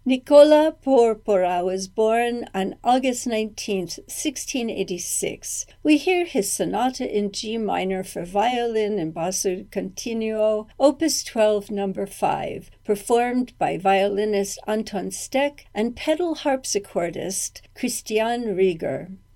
Nicola Porpora was born on August 19th, 1686. We hear his Sonata in G minor for violin and basso continuo, opus 12, number 5, performed by violinist Anton Steck and pedal harpsichordist Christian Rieger.